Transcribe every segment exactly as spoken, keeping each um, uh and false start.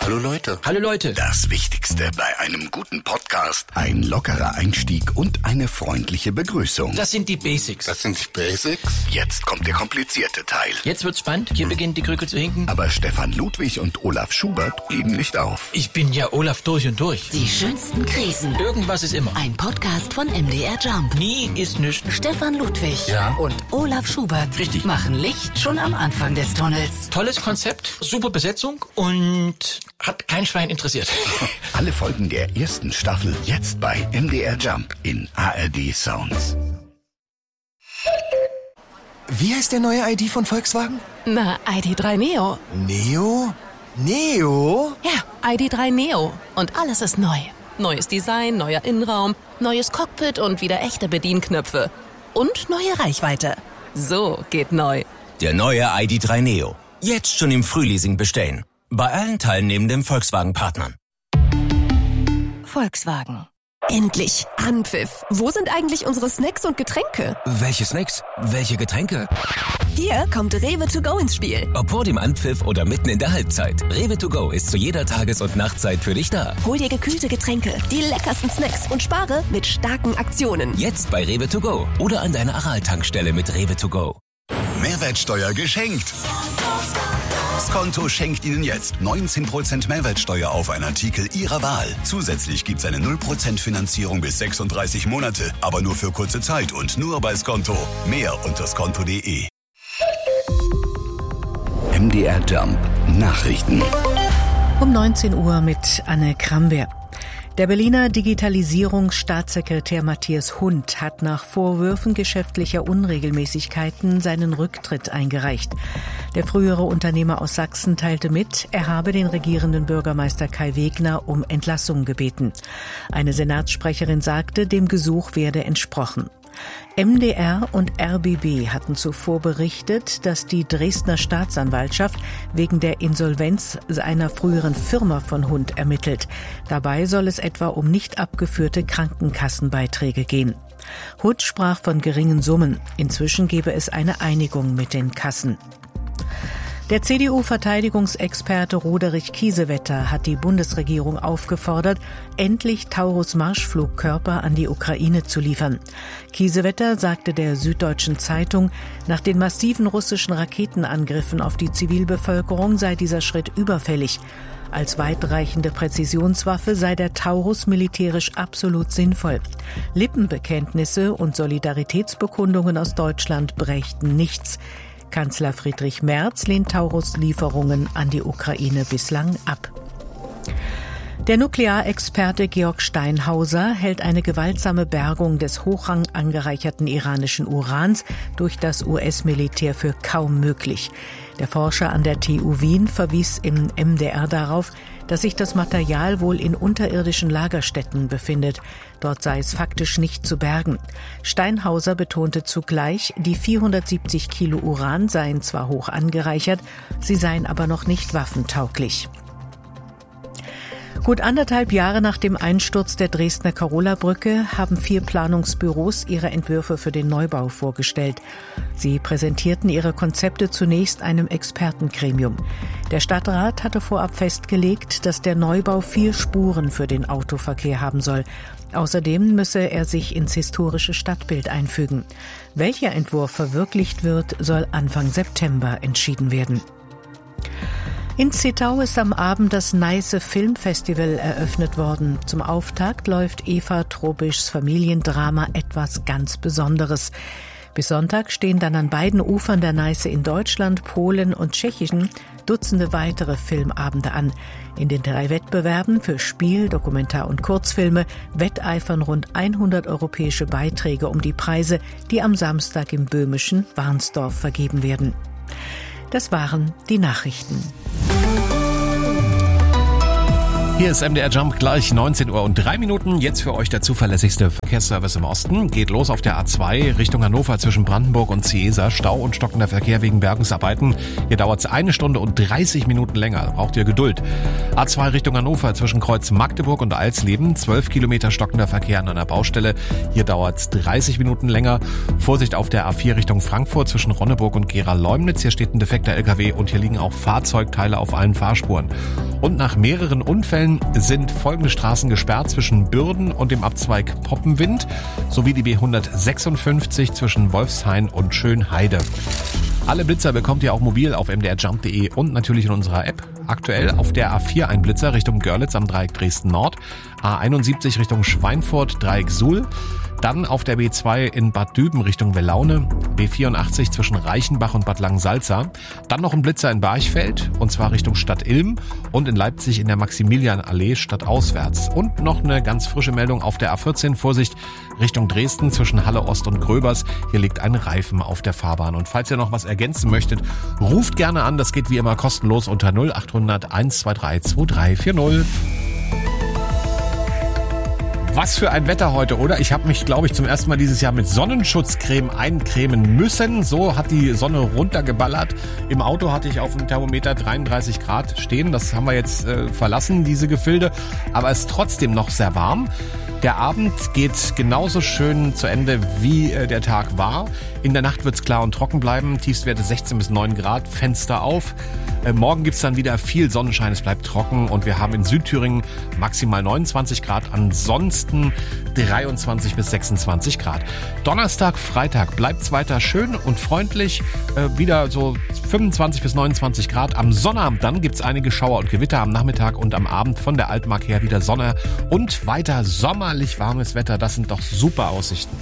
Hallo Leute. Hallo Leute. Das Wichtigste bei einem guten Podcast: ein lockerer Einstieg und eine freundliche Begrüßung. Das sind die Basics. Das sind die Basics? Jetzt kommt der komplizierte Teil. Jetzt wird's spannend. Hier hm. beginnt die Krücke zu hinken. Aber Stefan Ludwig und Olaf Schubert geben nicht auf. Ich bin ja Olaf durch und durch. Die schönsten Krisen. Irgendwas ist immer. Ein Podcast von M D R Jump. Nie ist nichts. Stefan Ludwig ja. und Olaf Schubert Richtig. machen Licht schon am Anfang des Tunnels. Tolles Konzept, super Besetzung und hat kein Schwein interessiert. Alle Folgen der ersten Staffel jetzt bei M D R Jump in A R D Sounds. Wie heißt der neue I D von Volkswagen? Na, I D drei Neo. Neo? Neo? Ja, I D drei Neo. Und alles ist neu. Neues Design, neuer Innenraum, neues Cockpit und wieder echte Bedienknöpfe. Und neue Reichweite. So geht neu. Der neue I D drei Neo. Jetzt schon im Frühleasing bestellen. Bei allen teilnehmenden Volkswagen-Partnern. Volkswagen. Endlich. Anpfiff. Wo sind eigentlich unsere Snacks und Getränke? Welche Snacks? Welche Getränke? Hier kommt Rewe to go ins Spiel. Ob vor dem Anpfiff oder mitten in der Halbzeit. Rewe to go ist zu jeder Tages- und Nachtzeit für dich da. Hol dir gekühlte Getränke, die leckersten Snacks und spare mit starken Aktionen. Jetzt bei Rewe to go oder an deiner Aral-Tankstelle mit Rewe to go. Mehrwertsteuer geschenkt. Skonto schenkt Ihnen jetzt neunzehn Prozent Mehrwertsteuer auf einen Artikel Ihrer Wahl. Zusätzlich gibt's eine null Prozent Finanzierung bis sechsunddreißig Monate, aber nur für kurze Zeit und nur bei Skonto. Mehr unter skonto punkt de. M D R Jump Nachrichten. Um neunzehn Uhr mit Anne Kramberg. Der Berliner Digitalisierungsstaatssekretär Matthias Hund hat nach Vorwürfen geschäftlicher Unregelmäßigkeiten seinen Rücktritt eingereicht. Der frühere Unternehmer aus Sachsen teilte mit, er habe den regierenden Bürgermeister Kai Wegner um Entlassung gebeten. Eine Senatssprecherin sagte, dem Gesuch werde entsprochen. M D R und R B B hatten zuvor berichtet, dass die Dresdner Staatsanwaltschaft wegen der Insolvenz einer früheren Firma von Hund ermittelt. Dabei soll es etwa um nicht abgeführte Krankenkassenbeiträge gehen. Hund sprach von geringen Summen. Inzwischen gebe es eine Einigung mit den Kassen. Der C D U-Verteidigungsexperte Roderich Kiesewetter hat die Bundesregierung aufgefordert, endlich Taurus-Marschflugkörper an die Ukraine zu liefern. Kiesewetter sagte der Süddeutschen Zeitung, nach den massiven russischen Raketenangriffen auf die Zivilbevölkerung sei dieser Schritt überfällig. Als weitreichende Präzisionswaffe sei der Taurus militärisch absolut sinnvoll. Lippenbekenntnisse und Solidaritätsbekundungen aus Deutschland brächten nichts. Kanzler Friedrich Merz lehnt Taurus-Lieferungen an die Ukraine bislang ab. Der Nuklearexperte Georg Steinhauser hält eine gewaltsame Bergung des hochrang angereicherten iranischen Urans durch das U S-Militär für kaum möglich. Der Forscher an der T U Wien verwies im M D R darauf, dass sich das Material wohl in unterirdischen Lagerstätten befindet. Dort sei es faktisch nicht zu bergen. Steinhauser betonte zugleich, die vierhundertsiebzig Kilo Uran seien zwar hoch angereichert, sie seien aber noch nicht waffentauglich. Gut anderthalb Jahre nach dem Einsturz der Dresdner Karola-Brücke haben vier Planungsbüros ihre Entwürfe für den Neubau vorgestellt. Sie präsentierten ihre Konzepte zunächst einem Expertengremium. Der Stadtrat hatte vorab festgelegt, dass der Neubau vier Spuren für den Autoverkehr haben soll. Außerdem müsse er sich ins historische Stadtbild einfügen. Welcher Entwurf verwirklicht wird, soll Anfang September entschieden werden. In Zittau ist am Abend das Neiße Filmfestival eröffnet worden. Zum Auftakt läuft Eva Trobischs Familiendrama Etwas ganz Besonderes. Bis Sonntag stehen dann an beiden Ufern der Neiße in Deutschland, Polen und Tschechien Dutzende weitere Filmabende an. In den drei Wettbewerben für Spiel, Dokumentar- und Kurzfilme wetteifern rund hundert europäische Beiträge um die Preise, die am Samstag im böhmischen Warnsdorf vergeben werden. Das waren die Nachrichten. Hier ist M D R Jump, gleich neunzehn Uhr und drei Minuten. Jetzt für euch der zuverlässigste Verkehrsservice im Osten. Geht los auf der A zwei Richtung Hannover zwischen Brandenburg und Ciesa. Stau und stockender Verkehr wegen Bergungsarbeiten. Hier dauert es eine Stunde und dreißig Minuten länger. Braucht ihr Geduld. A zwei Richtung Hannover zwischen Kreuz Magdeburg und Alsleben. zwölf Kilometer stockender Verkehr an einer Baustelle. Hier dauert es dreißig Minuten länger. Vorsicht auf der A vier Richtung Frankfurt zwischen Ronneburg und Gera-Leumnitz. Hier steht ein defekter L K W und hier liegen auch Fahrzeugteile auf allen Fahrspuren. Und nach mehreren Unfällen sind folgende Straßen gesperrt zwischen Bürden und dem Abzweig Poppenwind sowie die B hundertsechsundfünfzig zwischen Wolfshain und Schönheide. Alle Blitzer bekommt ihr auch mobil auf m d r jump punkt d e und natürlich in unserer App. Aktuell auf der A vier ein Blitzer Richtung Görlitz am Dreieck Dresden Nord, A einundsiebzig Richtung Schweinfurt, Dreieck Suhl, dann auf der B zwei in Bad Düben Richtung Wellaune, B vierundachtzig zwischen Reichenbach und Bad Langensalza, dann noch ein Blitzer in Barchfeld und zwar Richtung Stadt Ilm und in Leipzig in der Maximilianallee stadtauswärts. Und noch eine ganz frische Meldung auf der A vierzehn, Vorsicht Richtung Dresden zwischen Halle Ost und Gröbers, hier liegt ein Reifen auf der Fahrbahn. Und falls ihr noch was ergänzen möchtet, ruft gerne an, das geht wie immer kostenlos unter null achthundert eins zwei drei zwei drei vier null. Was für ein Wetter heute, oder? Ich habe mich, glaube ich, zum ersten Mal dieses Jahr mit Sonnenschutzcreme eincremen müssen. So hat die Sonne runtergeballert. Im Auto hatte ich auf dem Thermometer dreiunddreißig Grad stehen. Das haben wir jetzt äh, verlassen, diese Gefilde. Aber es ist trotzdem noch sehr warm. Der Abend geht genauso schön zu Ende, wie äh, der Tag war. In der Nacht wird es klar und trocken bleiben. Tiefstwerte sechzehn bis neun Grad, Fenster auf. Äh, morgen gibt's dann wieder viel Sonnenschein, es bleibt trocken. Und wir haben in Südthüringen maximal neunundzwanzig Grad. Ansonsten dreiundzwanzig bis sechsundzwanzig Grad. Donnerstag, Freitag bleibt's weiter schön und freundlich. Äh, wieder so fünfundzwanzig bis neunundzwanzig Grad. Am Sonnabend dann gibt's einige Schauer und Gewitter am Nachmittag und am Abend von der Altmark her wieder Sonne und weiter sommerlich warmes Wetter. Das sind doch super Aussichten.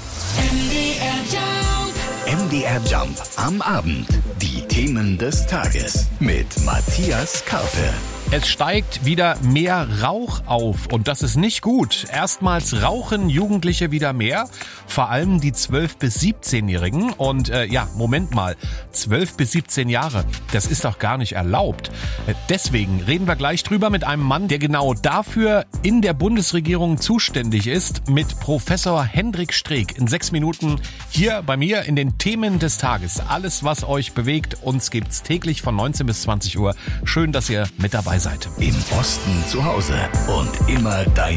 M D R Jump am Abend. Die Themen des Tages mit Matthias Karpe. Es steigt wieder mehr Rauch auf und das ist nicht gut. Erstmals rauchen Jugendliche wieder mehr, vor allem die zwölf- bis siebzehnjährigen. Und äh, ja, Moment mal, zwölf bis siebzehn Jahre, das ist doch gar nicht erlaubt. Äh, deswegen reden wir gleich drüber mit einem Mann, der genau dafür in der Bundesregierung zuständig ist, mit Professor Hendrik Streeck in sechs Minuten hier bei mir in den Themen des Tages. Alles, was euch bewegt, uns gibt's täglich von neunzehn bis zwanzig Uhr. Schön, dass ihr mit dabei seid. Im Osten zu Hause und immer dein